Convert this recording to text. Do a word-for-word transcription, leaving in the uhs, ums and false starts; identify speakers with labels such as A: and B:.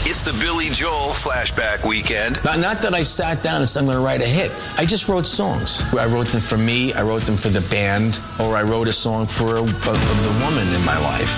A: It's the Billy Joel Flashback Weekend.
B: Not, not that I sat down and said I'm going to write a hit. I just wrote songs. I wrote them for me, I wrote them for the band, or I wrote a song for a, a, the woman in my life.